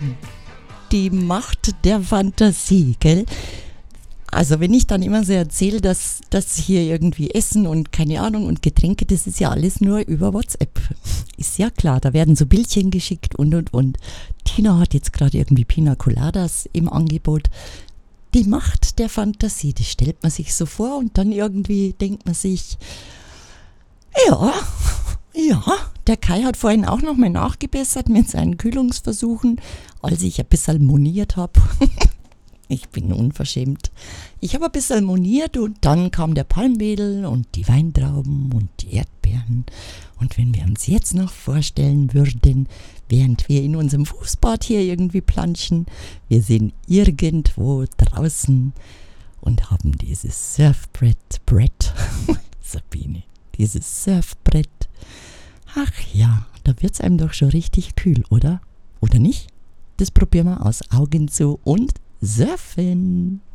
Die Macht der Fantasie, gell? Also wenn ich dann immer so erzähle, dass hier irgendwie Essen und keine Ahnung und Getränke, das ist ja alles nur über WhatsApp. Ist ja klar, da werden so Bildchen geschickt und. Tina hat jetzt gerade irgendwie Pina Coladas im Angebot. Die Macht der Fantasie, das stellt man sich so vor und dann irgendwie denkt man sich, ja, der Kai hat vorhin auch nochmal nachgebessert mit seinen Kühlungsversuchen, als ich ein bisschen moniert habe. Ich bin unverschämt. Ich habe ein bisschen moniert und dann kam der Palmwedel und die Weintrauben und die Erdbeeren. Und wenn wir uns jetzt noch vorstellen würden, während wir in unserem Fußbad hier irgendwie planschen, wir sind irgendwo draußen und haben dieses Surfbrett, Sabine, dieses Surfbrett. Ach ja, da wird's einem doch schon richtig kühl, oder? Oder nicht? Das probieren wir aus. Augen zu und surfen.